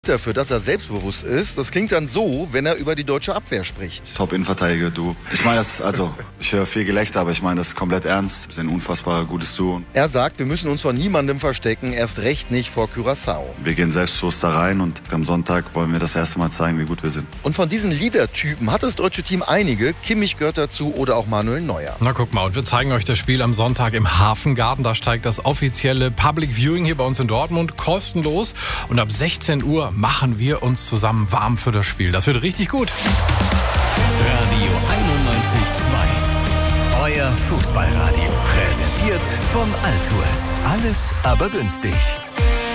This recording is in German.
Dafür, dass er selbstbewusst ist. Das klingt dann so, wenn er über die deutsche Abwehr spricht. Top-Innenverteidiger, du. Ich meine das, ich höre viel Gelächter, aber ich meine das komplett ernst. Wir sind ein unfassbar gutes Duo. Er sagt, wir müssen uns vor niemandem verstecken, erst recht nicht vor Curaçao. Wir gehen selbstbewusst da rein und am Sonntag wollen wir das erste Mal zeigen, wie gut wir sind. Und von diesen Leader-Typen hat das deutsche Team einige. Kimmich gehört dazu oder auch Manuel Neuer. Na guck mal, und wir zeigen euch das Spiel am Sonntag im Hafengarten. Da steigt das offizielle Public Viewing hier bei uns in Dortmund kostenlos. Und ab 16 Uhr machen wir uns zusammen warm für das Spiel. Das wird richtig gut. Radio 91.2. Euer Fußballradio. Präsentiert von Altours. Alles aber günstig.